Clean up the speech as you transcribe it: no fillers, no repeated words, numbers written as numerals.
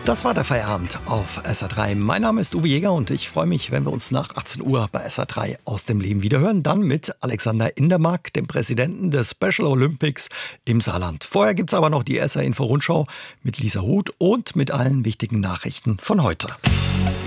Das war der Feierabend auf SR3. Mein Name ist Uwe Jäger und ich freue mich, wenn wir uns nach 18 Uhr bei SR3 aus dem Leben wiederhören. Dann mit Alexander Indermack, dem Präsidenten des Special Olympics im Saarland. Vorher gibt es aber noch die SR Info Rundschau mit Lisa Huth und mit allen wichtigen Nachrichten von heute.